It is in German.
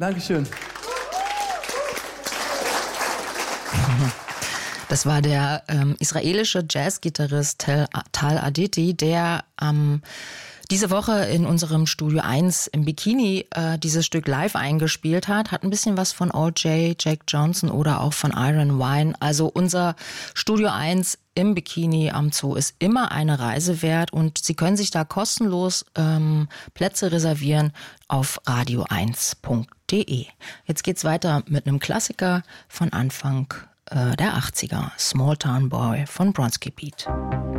Dankeschön. Das war der israelische Jazzgitarrist Tal Aditi, der diese Woche in unserem Studio 1 im Bikini dieses Stück live eingespielt hat. Hat ein bisschen was von O.J., Jack Johnson oder auch von Iron Wine. Also unser Studio 1 im Bikini am Zoo ist immer eine Reise wert und Sie können sich da kostenlos Plätze reservieren auf radio1.de. Jetzt geht's weiter mit einem Klassiker von Anfang der 80er, Small Town Boy von Bronski Beat.